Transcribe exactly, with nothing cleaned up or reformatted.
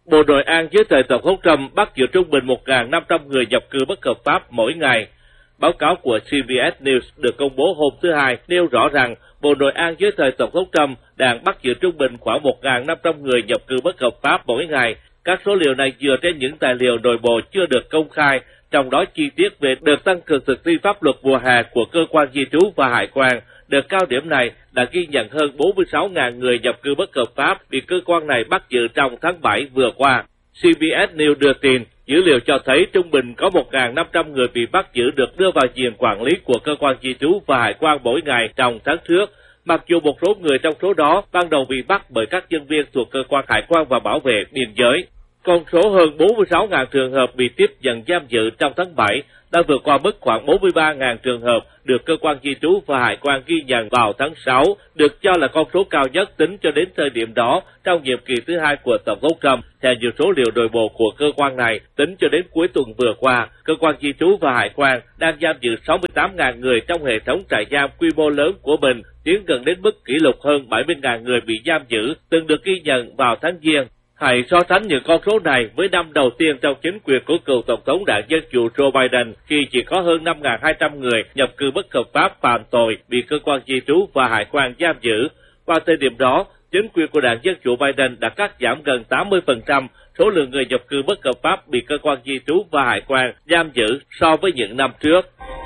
Bộ Nội an dưới thời Tổng thống Trump bắt giữ trung bình một nghìn năm trăm người nhập cư bất hợp pháp mỗi ngày. Báo cáo của xê bê ét News được công bố hôm thứ Hai nêu rõ rằng Bộ Nội an dưới thời Tổng thống Trump đang bắt giữ trung bình khoảng một nghìn năm trăm người nhập cư bất hợp pháp mỗi ngày. Các số liệu này dựa trên những tài liệu nội bộ chưa được công khai, trong đó chi tiết về đợt tăng cường thực thi pháp luật mùa hè của cơ quan di trú và hải quan. Đợt cao điểm này đã ghi nhận hơn bốn mươi sáu nghìn người nhập cư bất hợp pháp bị cơ quan này bắt giữ trong tháng bảy vừa qua. xê bê ét News đưa tin, dữ liệu cho thấy trung bình có một nghìn năm trăm người bị bắt giữ được đưa vào diện quản lý của cơ quan di trú và hải quan mỗi ngày trong tháng trước, mặc dù một số người trong số đó ban đầu bị bắt bởi các nhân viên thuộc cơ quan hải quan và bảo vệ biên giới. Con số hơn bốn mươi sáu nghìn trường hợp bị tiếp nhận giam giữ trong tháng bảy đã vượt qua mức khoảng bốn mươi ba nghìn trường hợp được cơ quan di trú và hải quan ghi nhận vào tháng sáu, được cho là con số cao nhất tính cho đến thời điểm đó trong nhiệm kỳ thứ hai của Tổng thống Trump. Theo nhiều số liệu nội bộ của cơ quan này, tính cho đến cuối tuần vừa qua, cơ quan di trú và hải quan đang giam giữ sáu mươi tám nghìn người trong hệ thống trại giam quy mô lớn của mình, tiến gần đến mức kỷ lục hơn bảy mươi nghìn người bị giam giữ từng được ghi nhận vào tháng Giêng. Hãy so sánh những con số này với năm đầu tiên trong chính quyền của cựu Tổng thống đảng Dân Chủ Joe Biden, khi chỉ có hơn năm nghìn hai trăm người nhập cư bất hợp pháp phạm tội bị cơ quan di trú và hải quan giam giữ. Vào thời điểm đó, chính quyền của đảng Dân Chủ Biden đã cắt giảm gần tám mươi phần trăm số lượng người nhập cư bất hợp pháp bị cơ quan di trú và hải quan giam giữ so với những năm trước.